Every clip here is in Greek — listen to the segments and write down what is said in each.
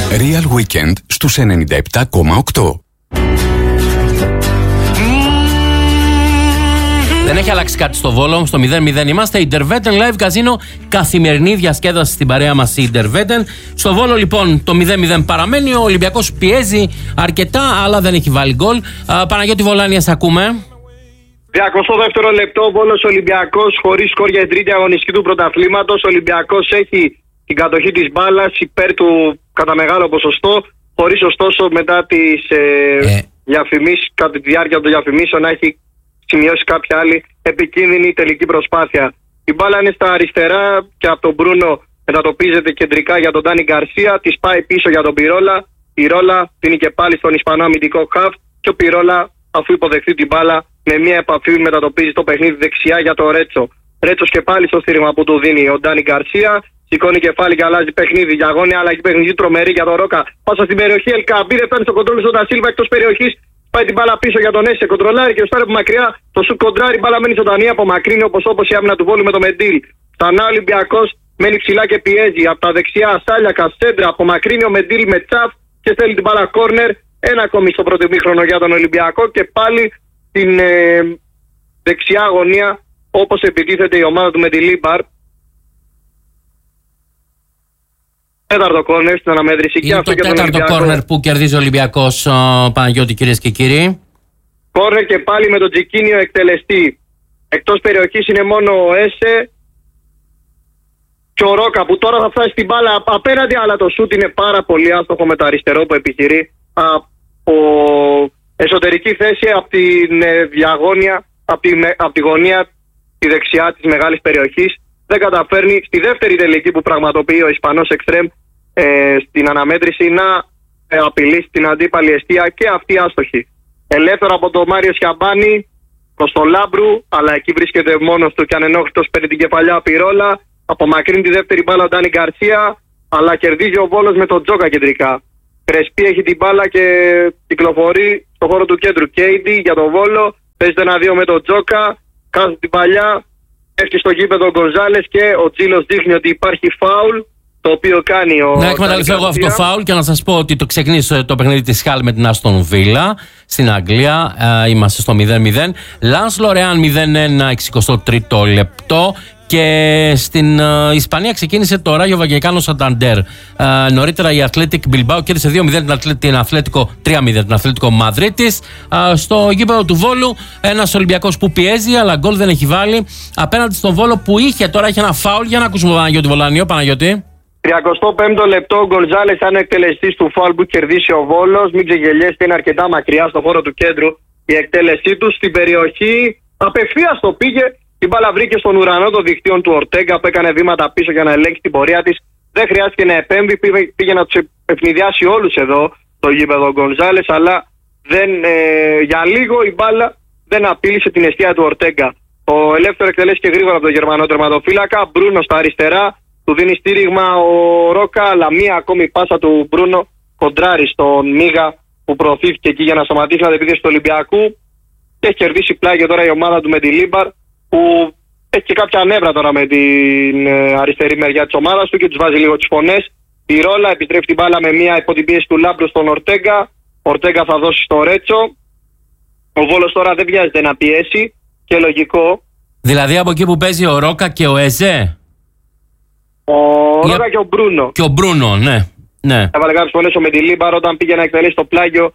Real Weekend στους 97,8. Δεν έχει αλλάξει κάτι στο Βόλο, στο 0-0 είμαστε. Interveten Live Casino, καθημερινή διασκέδαση στην παρέα μας η Interveten. Στο Βόλο λοιπόν το 0-0 παραμένει. Ο Ολυμπιακός πιέζει αρκετά, αλλά δεν έχει βάλει γκολ. Παναγιώτη Βολάνια, σε ακούμε. 22ο λεπτό, Βόλος Ολυμπιακός χωρίς σκορ για την τρίτη αγωνιστική του πρωταθλήματος. Ο Ολυμπιακός έχει την κατοχή της μπάλας υπέρ του κατά μεγάλο ποσοστό, χωρίς ωστόσο μετά τις διαφημίσεις, κατά τη διάρκεια των διαφημίσεων να έχει σημειώσει κάποια άλλη επικίνδυνη τελική προσπάθεια. Η μπάλα είναι στα αριστερά και από τον Μπρούνο μετατοπίζεται κεντρικά για τον Ντάνι Γκαρσία. Τη πάει πίσω για τον Πιρόλα. Πιρόλα δίνει και πάλι στον Ισπανό αμυντικό χαφ. Και ο Πιρόλα, αφού υποδεχθεί την μπάλα, με μια επαφή μετατοπίζει το παιχνίδι δεξιά για τον Ρέτσο. Ρέτσος και πάλι στο στήριγμα που του δίνει ο Ντάνι Γκαρσία. Σηκώνει κεφάλι και αλλάζει παιχνίδι. Διαγώνια, αλλαγή παιχνίδι τρομερή για τον Ρόκα. Πάσα στην περιοχή. Ελκαμπή δεν φτάνει στο κοντρόλ στον Τασίλβα εκτός περιοχής. Πάει την μπάλα πίσω για τον Έσε, κοντρολάρει και στάρει από μακριά. Το σου κοντράρει, μπάλα μένει στον Δανία, απομακρύνει όπως η άμυνα του Βόλου με το Μεντίλ. Ξανά ο Ολυμπιακός μένει ψηλά και πιέζει. Από τα δεξιά, Σάλιακα, Σέντρα, απομακρύνει ο Μεντίλ με τσαφ και στέλνει την μπάλα κόρνερ. Ένα ακόμη στο πρώτο ημίχρονο για τον Ολυμπιακό και πάλι την δεξιά αγωνία όπως επιτίθεται η ομάδα του Μεντιλίμπαρ. Τέταρτο κόρνερ στην αναμέτρηση. Είναι το τέταρτο κόρνερ που κερδίζει ο Ολυμπιακός, Παναγιώτη, κυρίες και κύριοι. Κόρνερ και πάλι με τον Τζικίνιο εκτελεστή. Εκτός περιοχής είναι μόνο ο Έσε και ο Ρόκα που τώρα θα φτάσει στην μπάλα απέναντι, αλλά το σούτ είναι πάρα πολύ άστοχο με το αριστερό που επιχειρεί από εσωτερική θέση από την διαγώνια, από τη γωνία τη δεξιά της μεγάλης περιοχής. Δεν καταφέρνει στη δεύτερη τελική που πραγματοποιεί ο Ισπανός εξτρέμ στην αναμέτρηση να απειλήσει την αντίπαλη εστία και αυτή άστοχη. Ελεύθερο από τον Μάριο Σιαμπάνη προς τον Λάμπρου, αλλά εκεί βρίσκεται μόνος του και ανενόχλητος παίρνει την κεφαλιά Πιρόλα. Απομακρύνει τη δεύτερη μπάλα ο Ντάνι Γκαρσία, αλλά κερδίζει ο Βόλος με τον Τζόκα κεντρικά. Κρεσπί έχει την μπάλα και κυκλοφορεί στο χώρο του κέντρου. Κέιντι για τον Βόλο, παίζεται 1-2 με τον Τζόκα, κάθεται την παλιά. Έχει στο γήπεδο ο Γκονζάλες και ο Τσίλος δείχνει ότι υπάρχει φάουλ, το οποίο κάνει ο. Να εκμεταλλευτώ εγώ αυτό το φάουλ και να σας πω ότι το ξεκινήσει το παιχνίδι της Χάλ με την Άστον Βίλα στην Αγγλία. Είμαστε στο 0-0. Λανς Λορεάν 0-1, 63ο λεπτό. Και στην Ισπανία ξεκίνησε το Ράγιο Βαγεκάνο Σανταντέρ. Νωρίτερα η Athletic Bilbao κέρδισε 2-0 την Αθλέτικο, 3-0 την Αθλέτικο Μαδρίτης. Στο γήπεδο του Βόλου ένας Ολυμπιακός που πιέζει, αλλά γκολ δεν έχει βάλει απέναντι στον Βόλο που τώρα έχει ένα φάουλ. Για να ακούσουμε τον Παναγιώτη Βολάνιο. Παναγιώτη. 35ο λεπτό, ο Γκονζάλες αν εκτελεστής του φάουλ που κερδίσει ο Βόλος. Μην ξεγελιέστε, είναι αρκετά μακριά στο χώρο του κέντρου η εκτέλεσή του στην περιοχή. Απευθείας το πήγε. Την μπάλα βρήκε στον ουρανό των δικτύων του Ορτέγκα που έκανε βήματα πίσω για να ελέγξει την πορεία της. Δεν χρειάστηκε να επέμβει, πήγε να τους ευνηδιάσει όλους εδώ το γήπεδο Γκονζάλες, αλλά για λίγο η μπάλα δεν απείλησε την εστία του Ορτέγκα. Ο ελεύθερο εκτελέστηκε γρήγορα από τον Γερμανό τερματοφύλακα. Μπρούνο στα αριστερά, του δίνει στήριγμα ο Ρόκα, αλλά μία ακόμη πάσα του Μπρούνο κοντράρει στον Μίγα που προωθήθηκε εκεί για να σταματήσει την επίθεση του Ολυμπιακού. Και έχει κερδίσει πλάγιο τώρα η ομάδα του Μεντιλίμπαρ, που έχει και κάποια νεύρα τώρα με την αριστερή μεριά της ομάδας του και τους βάζει λίγο τις φωνές. Η Ρόλα επιτρέπει την μπάλα με μια υπό την πίεση του Λάμπρου στον Ορτέγκα. Ο Ορτέγκα θα δώσει στο Ρέτσο. Ο Βόλος τώρα δεν βιάζεται να πιέσει και λογικό. Δηλαδή από εκεί που παίζει ο Ρόκα και ο Εζέ. Ρόκα και ο Μπρούνο. Και ο Μπρούνο, ναι. Έβαλε κάποιες φωνές ο Μεντιλίμπαρ όταν πήγε να εκτελέσει το πλάγιο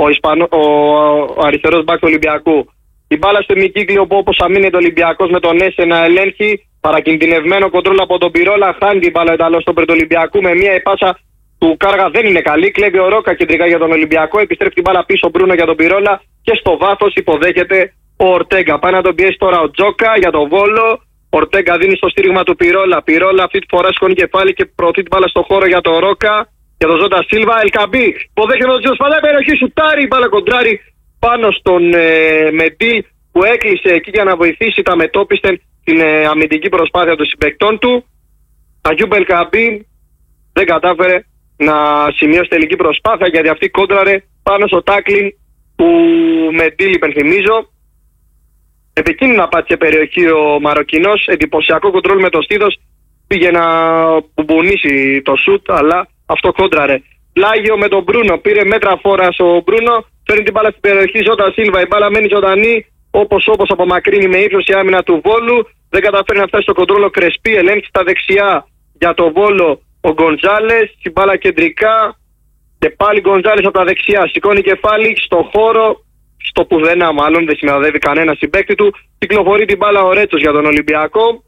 ο αριστερός μπακ του Ολυμπιακού. Η μπάλα στο ημικύκλιο που όπως αμήνεται ο Ολυμπιακός με τον Έσε να ελέγχει. Παρακινδυνευμένο κοντρόλ από τον Πιρόλα. Χάνει την μπάλα ενταλώς στον του Ολυμπιακού με μια επάσα του Κάργα δεν είναι καλή. Κλέβει ο Ρόκα κεντρικά για τον Ολυμπιακό. Επιστρέφει την μπάλα πίσω ο Μπρούνο για τον Πιρόλα. Και στο βάθος υποδέχεται ο Ορτέγκα. Πάει να τον πιέσει τώρα ο Τζόκα για τον Βόλο. Ο Ορτέγκα δίνει στο στήριγμα του Πιρόλα. Πιρόλα αυτή τη φορά σηκώνει κεφάλι και προωθεί την μπάλα στο χώρο για τον Ρόκα. Για τον Ζόντα Σίλβα. Ελκαμπή. Υποδέχεται τον Τζο Σπαλά. Περιοχή σουτάρει. Η μπάλα κοντράρει πάνω στον Μεντί, που έκλεισε εκεί για να βοηθήσει τα μετόπιστεν την αμυντική προσπάθεια των συμπαικτών του. Αγιούμπ Ελκαμπή δεν κατάφερε να σημειώσει τελική προσπάθεια, γιατί αυτή κόντραρε πάνω στο τάκλιν του Μεντίλ, υπενθυμίζω. Επικίνδυνα πάτησε περιοχή ο Μαροκινός, εντυπωσιακό κοντρόλ με το στήθος, πήγε να μπουμπουνίσει το σουτ, αλλά αυτό κόντραρε. πλάγιο με τον Μπρούνο. Πήρε μέτρα φόρας ο Μπρούνο, φέρνει την μπάλα στην περιοχή. Ζώτα Σίλβα, η μπάλα μένει ζωντανή. Όπως απομακρύνει με ύψος η άμυνα του Βόλου. Δεν καταφέρει να φτάσει στο κοντρόλο Κρεσπί. Ελέγχει στα δεξιά για το Βόλο ο Γκοντζάλες. Η μπάλα κεντρικά. Και πάλι Γκοντζάλες από τα δεξιά. Σηκώνει κεφάλι στο χώρο. Στο πουδενά, μάλλον δεν συμμεταδεύει κανένα συμπαίκτη του. Κυκλοφορεί την μπάλα ο Ρέτσος για τον Ολυμπιακό.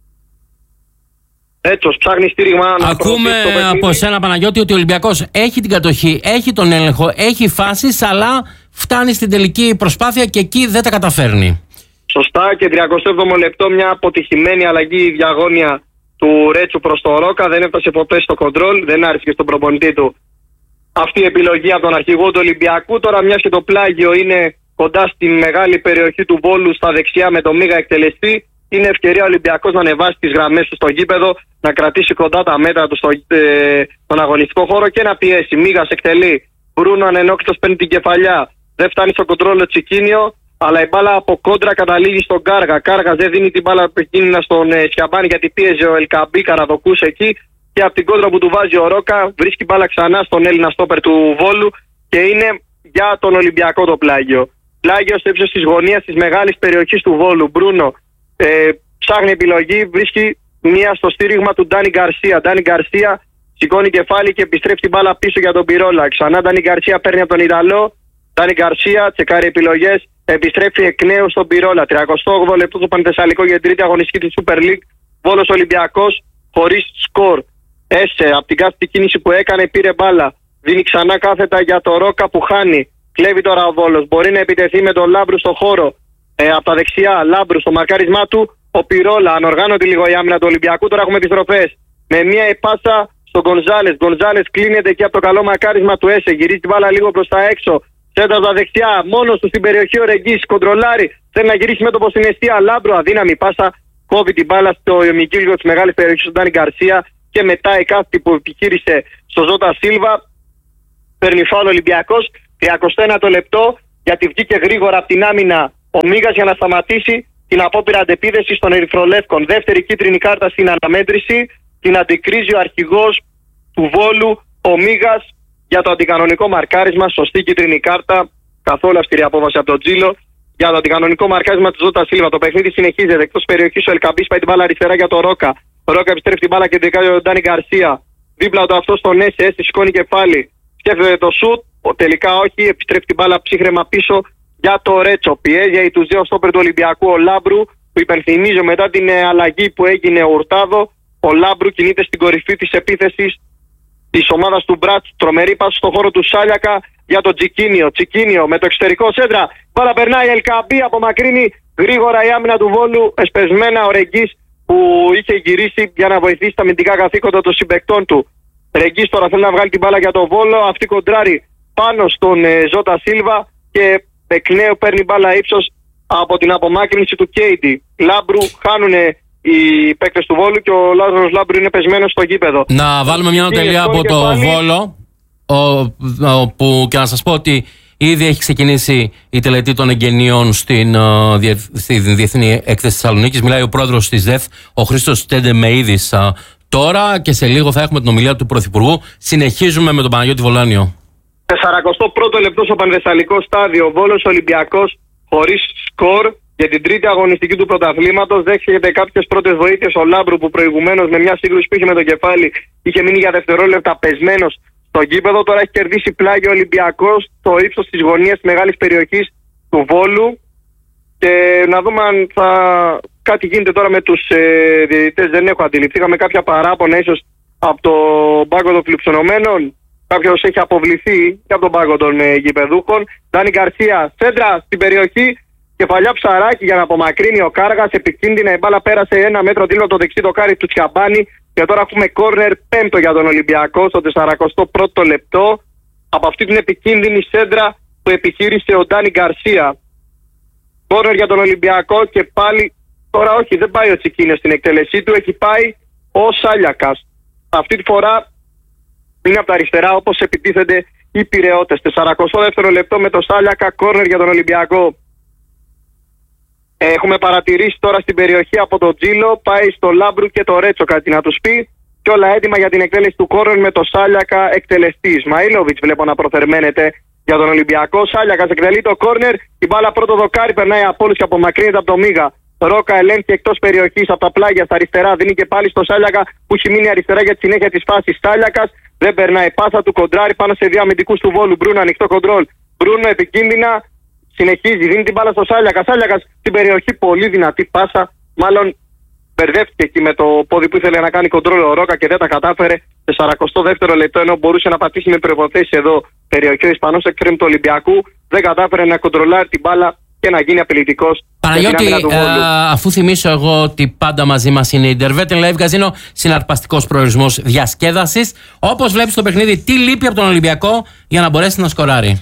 Ρέτσος ψάχνει στήριγμα. Ακούμε από σένα, Παναγιώτη, ότι ο Ολυμπιακός έχει την κατοχή, έχει τον έλεγχο, έχει φάσεις, αλλά φτάνει στην τελική προσπάθεια και εκεί δεν τα καταφέρνει. Σωστά, και 37ο λεπτό μια αποτυχημένη αλλαγή διαγώνια του Ρέτσου προς το Ρόκα. Δεν έφτασε ποτέ στο κοντρόλ, δεν άρεσε και στον προπονητή του αυτή η επιλογή από τον αρχηγό του Ολυμπιακού. Τώρα, μιας και το πλάγιο είναι κοντά στη μεγάλη περιοχή του Βόλου στα δεξιά με τον Μίγα εκτελεστή, είναι ευκαιρία ο Ολυμπιακός να ανεβάσει τις γραμμές του στο γήπεδο, να κρατήσει κοντά τα μέτρα του στον αγωνιστικό χώρο και να πιέσει. Μίγας εκτελεί. Μπρούνο ανενόχλητος παίρνει την κεφαλιά. Δεν φτάνει στο κοντρόλο Τσικίνιο, αλλά η μπάλα από κόντρα καταλήγει στον Κάργα. Κάργα δεν δίνει την μπάλα εκείνη στον Σιαμπάνη, γιατί πίεζε ο Ελκαμπή, καραδοκούσε εκεί. Και από την κόντρα που του βάζει ο Ρόκα, βρίσκει μπάλα ξανά στον Έλληνα στόπερ του Βόλου και είναι για τον Ολυμπιακό το πλάγιο. Πλάγιο στο ύψος της γωνίας της μεγάλης περιοχής του Βόλου. Μπρούνο ψάχνει επιλογή, βρίσκει μία στο στήριγμα του Ντάνι Γκαρσία. Ντάνι Γκαρσία σηκώνει κεφάλι και επιστρέφει την μπάλα πίσω για τον Πυρόλα. Ξανά Ντάνι Γκαρσία παίρνει από τον Ιταλό. Ντάνι Γκαρσία τσεκάρει επιλογές, επιστρέφει εκ νέου στον Πυρόλα. 38 λεπτό το Πανθεσσαλικό για την τρίτη αγωνιστική της Super League. Βόλος Ολυμπιακός χωρίς σκορ. Έσε από την κάθε κίνηση που έκανε, πήρε μπάλα. Δίνει ξανά κάθετα για το Ρόκα που χάνει. Κλέβει τώρα ο Βόλος. Μπορεί να επιτεθεί με τον Λάμπρου στο χώρο. Από τα δεξιά, Λάμπρου στο μαρκάρισμά του. Ο Πυρόλα, ανοργάνωτη λίγο η άμυνα του Ολυμπιακού. Τώρα έχουμε επιστροφές. Με μία επάσα στον Γκονζάλες. Γκονζάλες κλείνεται και από το καλό μαρκάρισμα του Έσε. Γυρίζει την μπάλα λίγο προς τα έξω. Σέντα από τα δεξιά, μόνος του στην περιοχή ο Ρεγγίς. Κοντρολάρει. Θέλει να γυρίσει μέτωπο στην αιστεία. Λάμπρου, αδύναμη πάσα. Κόβει την μπάλα στο ημικύλιο της μεγάλης περιοχής του Ντάνι Γκαρσία. Και μετά η κάθετη που επιχείρησε στο Ζώτα Σίλβα. Παίρνει φάουλ Ολυμπιακός. 31ο λεπτό, γιατί βγήκε γρήγορα από την άμυνα ο Μίγας για να σταματήσει την απόπειρα αντεπίδεσης των Ερυθρολεύκων. Δεύτερη κίτρινη κάρτα στην αναμέτρηση. Την αντικρίζει ο αρχηγός του Βόλου, ο Μίγας, για το αντικανονικό μαρκάρισμα. Σωστή κίτρινη κάρτα. Καθόλου αυστηρή απόφαση από τον Τζίλο. Για το αντικανονικό μαρκάρισμα του Ζώτα Σίλβα. Το παιχνίδι συνεχίζεται. Εκτός περιοχής ο Ελκαμπής πάει την μπάλα αριστερά για το Ρόκα. Ο Ρόκα επιστρέφει την μπάλα κεντρικά για τον Ντάνι Γκαρσία. Δίπλα του αυτό στον Έσε, σηκώνει κεφάλι. Σκέφτεται το σουτ. Τελικά όχι, επιστρέφει την μπάλα ψύχρεμα πίσω για το Ρέτσο. Πιέζει του δύο στόπερ του Ολυμπιακού ο Λάμπρου, που υπενθυμίζω μετά την αλλαγή που έγινε ο Ουρτάδο. Ο Λάμπρου κινείται στην κορυφή της επίθεσης της ομάδας του Μπράτ. Τρομερή πάση στον χώρο του Σάλιακα για τον Τσικίνιο. Τσικίνιο με το εξωτερικό σέντρα. Μπάλα περνάει, Ελκαμπή απομακρύνει γρήγορα η άμυνα του Βόλου. Εσπεσμένα ο Ρεγγίς που είχε γυρίσει για να βοηθήσει τα αμυντικά καθήκοντα των συμπαικτών του. Ρεγγίς τώρα θέλει να βγάλει την μπάλα για τον Βόλο. Αυτή κοντράρει πάνω στον Ζώτα Σίλβα και εκ νέου παίρνει μπάλα ύψος από την απομάκρυνση του Κέιντι. Λάμπρου χάνουν οι παίκτες του Βόλου και ο Λάζαρος Λάμπρου είναι πεσμένος στο γήπεδο. Να βάλουμε μια νοτελεία από το Βόλο, που και να σας πω ότι ήδη έχει ξεκινήσει η τελετή των εγγενείων στην Διεθνή Έκθεση Θεσσαλονίκης. Μιλάει ο πρόεδρος της ΔΕΘ, ο Χρήστος Τεντεμεΐδης, τώρα, και σε λίγο θα έχουμε την ομιλία του Πρωθυπουργού. Συνεχίζουμε με τον Παναγιώτη Βολάνιο. 41ο λεπτό στο Πανθεσσαλικό στάδιο. Βόλος Ολυμπιακός χωρίς σκορ για την τρίτη αγωνιστική του πρωταθλήματος. Δέχεται κάποιες πρώτες βοήθειες ο Λάμπρου, που προηγουμένως με μια σύγκρουση που είχε με το κεφάλι είχε μείνει για δευτερόλεπτα πεσμένος στο γήπεδο. Τώρα έχει κερδίσει πλάγιο Ολυμπιακός στο ύψος της γωνίας της μεγάλης περιοχής του Βόλου. Και να δούμε αν κάτι γίνεται τώρα με τους διαιτητές. Δεν έχω αντιληφθεί. Είχαμε κάποια παράπονα ίσως από το πάγκο των φιλοξενωμένων. Κάποιος έχει αποβληθεί και από τον πάγκο των γηπεδούχων. Ντάνι Γκαρσία, σέντρα στην περιοχή. Κεφαλιά ψαράκι για να απομακρύνει ο Κάργας. Επικίνδυνα η μπάλα πέρασε 1 μέτρο δίπλα από το δεξί δοκάρι του Τσιαμπάνη. Και τώρα έχουμε κόρνερ 5ο για τον Ολυμπιακό στο 41ο λεπτό. Από αυτή την επικίνδυνη σέντρα που επιχείρησε ο Ντάνι Γκαρσία. Κόρνερ για τον Ολυμπιακό και πάλι. Τώρα όχι, δεν πάει ο Τσικίνιο στην εκτέλεσή του. Έχει πάει ο Σάλιακας. Αυτή τη φορά είναι από τα αριστερά, όπως επιτίθενται οι Πειραιώτες. 42ο λεπτό με το Σάλιακα, κόρνερ για τον Ολυμπιακό. Έχουμε παρατηρήσει τώρα στην περιοχή από τον Τζίλο, πάει στο Λάμπρου και το Ρέτσο κάτι να τους πει. και όλα έτοιμα για την εκτέλεση του κόρνερ με το Σάλιακα εκτελεστή. Ισμαήλοβιτς βλέπω να προθερμαίνεται για τον Ολυμπιακό. Σάλιακας εκτελεί το κόρνερ. Η μπάλα πρώτο δοκάρι περνάει από όλους και απομακρύνεται από το Μίγα. Ρόκα ελέγχει εκτός περιοχής από τα πλάγια στα αριστερά. Δίνει και πάλι στο Σάλιακα που έχει μείνει αριστερά για τη συνέχεια της φάσης. Σάλιακας δεν περνάει. Πάσα του κοντράρι πάνω σε δύο αμυντικούς του Βόλου. Μπρούνο ανοιχτό κοντρόλ. Μπρούνο επικίνδυνα. Συνεχίζει. Δίνει την μπάλα στο Σάλιακα. Σάλιακας στην περιοχή. Πολύ δυνατή πάσα. Μάλλον μπερδεύτηκε εκεί με το πόδι που ήθελε να κάνει κοντρόλ ο Ρόκα και δεν τα κατάφερε. Σε 42ο λεπτό, ενώ μπορούσε να πατήσει με προποθέσει εδώ περιοχή ο Ισπανός εκκρέμ του Ολυμπιακού, δεν κατάφερε να κοντρολάρει την μπάλα και να γίνει απειλητικός. Παναγιώτη, αφού θυμίσω εγώ ότι πάντα μαζί μας είναι η Intervet Live Casino, συναρπαστικός προορισμός διασκέδασης. Όπως βλέπεις το παιχνίδι, τι λείπει από τον Ολυμπιακό για να μπορέσει να σκοράρει?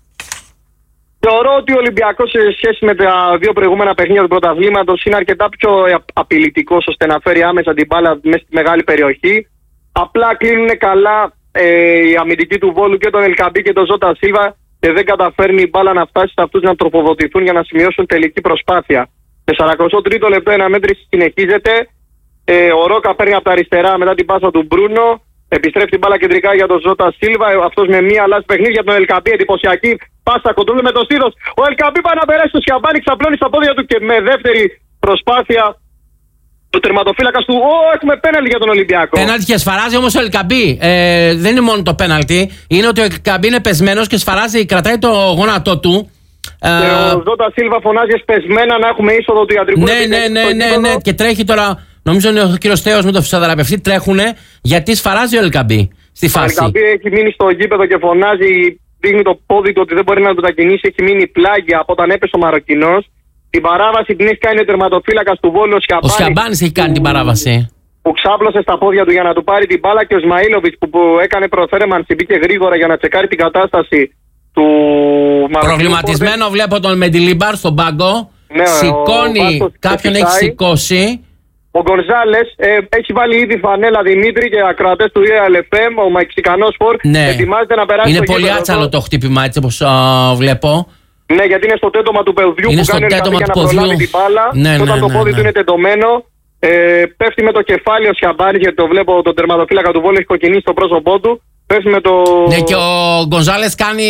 Θεωρώ ότι ο Ολυμπιακός σε σχέση με τα δύο προηγούμενα παιχνίδια του πρωταθλήματος είναι αρκετά πιο απειλητικός ώστε να φέρει άμεσα την μπάλα μέσα στη μεγάλη περιοχή. Απλά κλείνουν καλά οι αμυντικοί του Βόλου και τον Ελκαμπή και τον Ζώτα Σίλβα και δεν καταφέρνει η μπάλα να φτάσει σε αυτούς να τροφοδοτηθούν για να σημειώσουν τελική προσπάθεια. Σε 43ο λεπτό η αναμέτρηση συνεχίζεται. Ο Ρόκα παίρνει από τα αριστερά μετά την πάσα του Μπρούνο. Επιστρέφει την μπάλα κεντρικά για τον Ζώτα Σίλβα. Αυτός με μία αλλάζει παιχνίδι για τον Ελκαμπή. Εντυπωσιακή πάσα κοντρόλ με το στήθος. Ο Ελκαμπή πάει να περάσει το Σιαμπάνι, ξαπλώνει στα πόδια του και με δεύτερη προσπάθεια του τερματοφύλακα του. Έχουμε πέναλτι για τον Ολυμπιακό. Πέναλτι και σφαράζει όμως ο Ελκαμπή. Δεν είναι μόνο το πέναλτι. Είναι ότι ο Ελκαμπή είναι πεσμένος και σφαράζει, κρατάει το γόνατό του. Και ο Ζώτα Σίλβα φωνάζει πεσμένα να έχουμε είσοδο του ιατρικού. Ναι. Και τρέχει τώρα. Νομίζω είναι ο κύριος Θέος με τον φυσιοθεραπευτή. Τρέχουνε γιατί σφαράζει ο Ελκαμπή στη φάση. Ο Ελκαμπή έχει μείνει στο γήπεδο και φωνάζει, δείχνει το πόδι του ότι δεν μπορεί να το μετακινήσει. Έχει μείνει πλάγια από όταν έπεσε ο Μαροκινός. Την παράβαση την έχει κάνει ο τερματοφύλακας του Βόλου, ο Σιαμπάνης έχει κάνει την παράβαση. Που ξάπλωσε στα πόδια του για να του πάρει την μπάλα και ο Ισμαήλοβιτς που έκανε προθέρμανση, μπήκε γρήγορα για να τσεκάρει την κατάσταση του Μαροκινού. Προβληματισμένο βλέπω τον Μεντιλίμπαρ στον πάγκο. Ναι, σηκώνει, κάποιον έχει σηκώσει. Ο Γκονζάλες έχει βάλει ήδη φανέλα Δημήτρη και ακροατές του ELFM, ο Μεξικανός φορ. Ναι. Ετοιμάζεται να περάσει. Είναι πολύ άτσαλο το χτύπημα έτσι όπως βλέπω. Ναι, γιατί είναι στο τέτομα του παιδιού είναι που κάνει για να προλάβει την μπάλα. Ναι, όταν το πόδι του είναι τεντωμένο, πέφτει με το κεφάλι ο Σιαμπάνης, γιατί το βλέπω τον τερματοφύλακα του Βόλου έχει κοκκινήσει στο πρόσωπό του. Πέφτει με το. Ναι, και ο Γκονζάλες κάνει.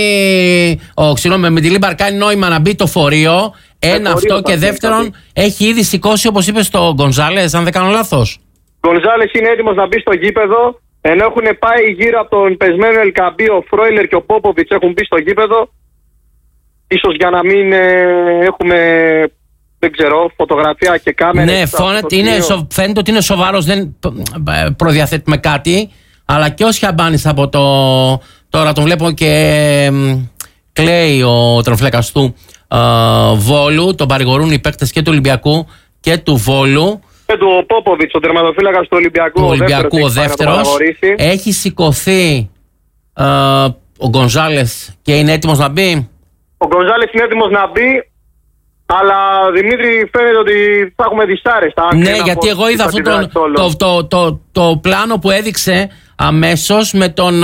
Με τη Λίμπαρ κάνει νόημα να μπει το φορείο. Ένα αυτό και δεύτερον, έχει ήδη σηκώσει όπως είπε στο Γκονζάλες, αν δεν κάνω λάθος. Ο Γκονζάλες είναι έτοιμος να μπει στο γήπεδο. Ενώ έχουν πάει γύρω από τον πεσμένο Ελκαμπή, ο Φρόιλερ και ο Πόποβιτς έχουν μπει στο γήπεδο. Ίσως για να μην έχουμε, δεν ξέρω, φωτογραφία και κάμερα. Ναι, φαίνεται ότι είναι σοβαρός, δεν προδιαθέτουμε κάτι. Αλλά και ο Σιαμπάνης από τώρα τον βλέπω και κλαίει ο τερματοφύλακας του Βόλου. Τον παρηγορούν οι παίκτες και του Ολυμπιακού και του Βόλου. Και του Πόποβιτς, ο τερματοφύλακας του Ολυμπιακού. Ο δεύτερος. Έχει σηκωθεί ο Γκονζάλες και είναι έτοιμος να μπει. Ο Γκονζάλες είναι έτοιμος να μπει, αλλά Δημήτρη φαίνεται ότι θα έχουμε δυσάρεστα. Ναι, γιατί εγώ είδα αυτό το πλάνο που έδειξε αμέσως με τον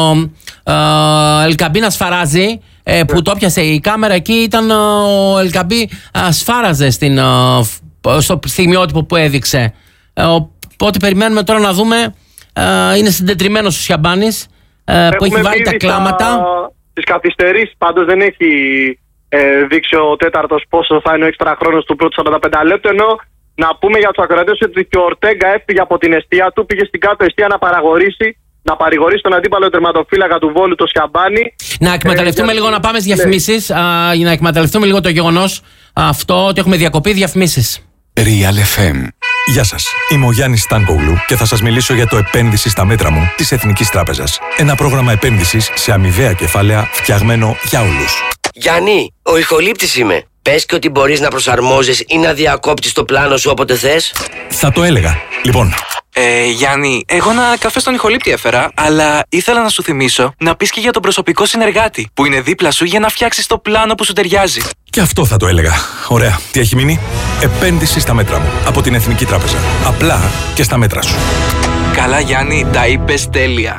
Ελκαμπή να σφαράζει, που το πιάσε η κάμερα εκεί, ήταν ο Ελκαμπή σφάραζε στο στιγμιότυπο που έδειξε. Οπότε περιμένουμε τώρα να δούμε, είναι συντετριμμένος ο Σιαμπάνης που έχει βάλει τα κλάματα. Τις καθυστερήσεις πάντως δεν έχει δείξει ο τέταρτος πόσο θα είναι ο έξτρα χρόνος του πρώτου 45 λεπτού, ενώ να πούμε για τους ακροατές ότι και ο Ορτέγκα έφυγε από την εστία του, πήγε στην κάτω εστία να παρηγορήσει τον αντίπαλο τερματοφύλακα του Βόλου, το Σιαμπάνη. Να εκμεταλλευτούμε λίγο, να πάμε στις διαφημίσεις, να εκμεταλλευτούμε λίγο το γεγονός αυτό ότι έχουμε διακοπή διαφημίσεις. Real FM. Γεια σας, είμαι ο Γιάννης Στάνκογλου και θα σας μιλήσω για το επένδυση στα μέτρα μου της Εθνικής Τράπεζας. Ένα πρόγραμμα επένδυσης σε αμοιβαία κεφάλαια φτιαγμένο για όλους. Γιάννη, ο ηχολήπτης είμαι. Πες και ότι μπορείς να προσαρμόζεις ή να διακόπτεις το πλάνο σου όποτε θες. Θα το έλεγα. Λοιπόν. Γιάννη, εγώ ένα καφέ στον ηχολήπτη έφερα, αλλά ήθελα να σου θυμίσω να πεις και για τον προσωπικό συνεργάτη που είναι δίπλα σου για να φτιάξεις το πλάνο που σου ταιριάζει. Και αυτό θα το έλεγα. Ωραία. Τι έχει μείνει? Επένδυση στα μέτρα μου από την Εθνική Τράπεζα. Απλά και στα μέτρα σου. Καλά, Γιάννη, τα είπες τέλεια.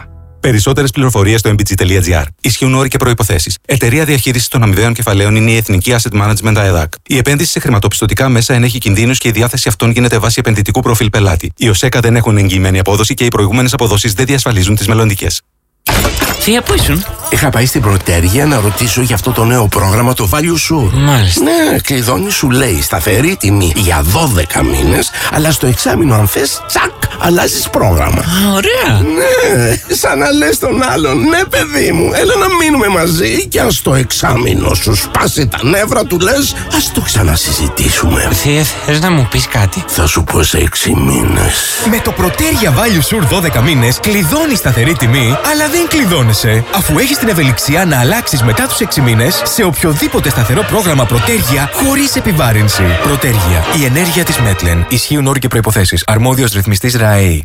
Περισσότερες πληροφορίες στο mbg.gr. Ισχύουν όροι και προϋποθέσεις. Εταιρεία Διαχείρισης των Αμοιβαίων Κεφαλαίων είναι η Εθνική Asset Management ΑΕΔΑΚ. Η επένδυση σε χρηματοπιστωτικά μέσα ενέχει κινδύνους και η διάθεση αυτών γίνεται βάσει επενδυτικού προφίλ πελάτη. Οι ΟΣΕΚΑ δεν έχουν εγγυημένη απόδοση και οι προηγούμενες αποδόσεις δεν διασφαλίζουν τις μελλοντικές. Θεία, πού ήσουν? Είχα πάει στην Πρωτέργεια να ρωτήσω για αυτό το νέο πρόγραμμα, το Value Sure. Μάλιστα. Ναι, κλειδώνει, σου λέει σταθερή τιμή για 12 μήνες, αλλά στο εξάμηνο, αν θες, τσακ, αλλάζεις πρόγραμμα. Α, ωραία. Ναι, σαν να λες τον άλλον, ναι, παιδί μου, έλα να μείνουμε μαζί και αν στο εξάμηνο σου σπάσει τα νεύρα, του λες, ας το ξανασυζητήσουμε. Θεία, θες να μου πεις κάτι? Θα σου πω σε 6 μήνες. Με το Πρωτέργεια Value Sure 12 μήνες κλειδώνεις σταθερή τιμή, αλλά δεν κλειδώνεσαι, αφού έχεις την ευελιξία να αλλάξεις μετά τους 6 μήνες σε οποιοδήποτε σταθερό πρόγραμμα Πρωτέργεια χωρίς επιβάρυνση. Πρωτέργεια. Η ενέργεια της Μέτλεν. Ισχύουν όροι και προϋποθέσεις. Αρμόδιος ρυθμιστής ΡΑΕΗ.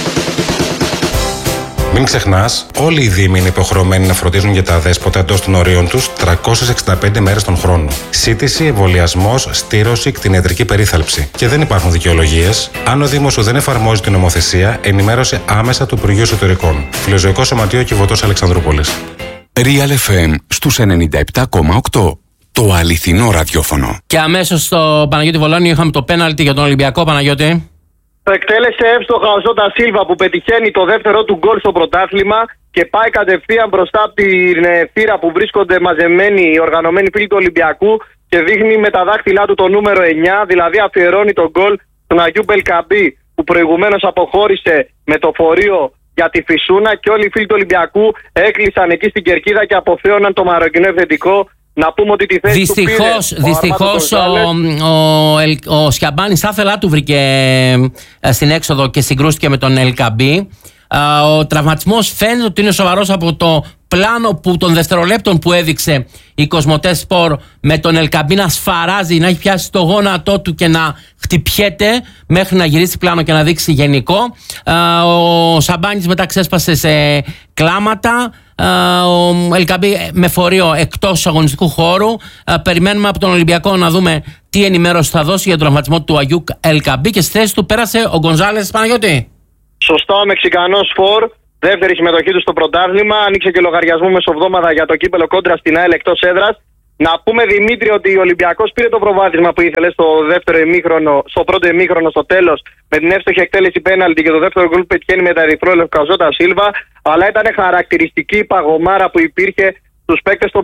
Μην ξεχνάς, όλοι οι δήμοι είναι υποχρεωμένοι να φροντίζουν για τα αδέσποτα εντός των ορίων τους 365 μέρες τον χρόνο. Σύντηση, εμβολιασμός, στήρωση, κτηνιατρική περίθαλψη. Και δεν υπάρχουν δικαιολογίες. Αν ο Δήμος σου δεν εφαρμόζει την νομοθεσία, ενημέρωσε άμεσα το Υπουργείο Εσωτερικών. Φιλοζωικό Σωματείο Κιβωτός Αλεξανδρούπολης. Real FM στους 97,8. Το αληθινό ραδιόφωνο. Και αμέσως στο Παναγιώτη Βολώνιο είχαμε το πέναλτι για τον Ολυμπιακό. Παναγιώτη. Εκτέλεσε εύστοχα ο Ζώτα Σίλβα που πετυχαίνει το δεύτερο του γκολ στο πρωτάθλημα και πάει κατευθείαν μπροστά από την θύρα που βρίσκονται μαζεμένοι οι οργανωμένοι φίλοι του Ολυμπιακού και δείχνει με τα δάχτυλά του το νούμερο 9, δηλαδή αφιερώνει τον γκολ στον Αγιού Μπελκαμπή που προηγουμένως αποχώρησε με το φορείο για τη Φυσούνα και όλοι οι φίλοι του Ολυμπιακού έκλεισαν εκεί στην κερκίδα και αποθέωναν το μαροκινό επιθετικό. Να πούμε ότι τη θέση δυστυχώς ο Σιαμπάνης άθελά του βρήκε στην έξοδο και συγκρούστηκε με τον Ελκαμπή. Ο τραυματισμός φαίνεται ότι είναι σοβαρός από το πλάνο των δευτερολέπτων που έδειξε η Κοσμοτέ Σπορ με τον Ελκαμπή να σφαράζει, να έχει πιάσει το γόνατό του και να χτυπιέται μέχρι να γυρίσει πλάνο και να δείξει γενικό. Ο Σαμπάνης μετά ξέσπασε σε κλάματα. Ο Ελκαμπή με φορείο εκτός αγωνιστικού χώρου. Περιμένουμε από τον Ολυμπιακό να δούμε τι ενημέρωση θα δώσει για τον τραυματισμό του Αγιού Ελκαμπή και στη θέση του πέρασε ο Γκονζάλες. Παναγιώτη. Σωστά, ο Μεξικανός φορ, δεύτερη συμμετοχή του στο πρωτάθλημα. Άνοιξε και λογαριασμό μεσοβδόμαδα για το κύπελο κόντρα στην ΑΕΛ εκτός έδρας. Να πούμε, Δημήτρη, ότι ο Ολυμπιακός πήρε το προβάδισμα που ήθελε στο πρώτο ημίχρονο στο τέλος με την εύστοχη εκτέλεση πέναλτι και το δεύτερο γκολ που πετυχαίνει με τα ερυθρόλευκα Ζώτα Σίλβα. Αλλά ήταν χαρακτηριστική η παγωμάρα που υπήρχε στους παίκτες των